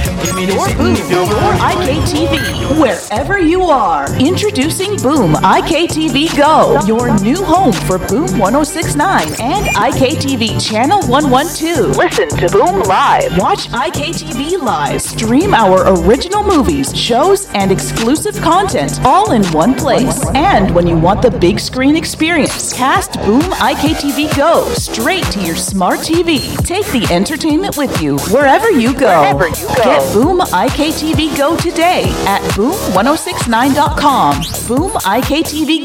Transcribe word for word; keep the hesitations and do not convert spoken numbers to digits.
Your Boom, your I K T V, wherever you are. Introducing Boom I K T V Go, your new home for Boom one oh six point nine and I K T V Channel one twelve. Listen to Boom Live. Watch I K T V Live. Stream our original movies, shows, and exclusive content all in one place. And when you want the big screen experience, cast Boom I K T V Go straight to your smart T V. Take the entertainment with you wherever you go. Wherever you go. Get Boom I K T V Go today at boom ten sixty-nine dot com. Boom I K T V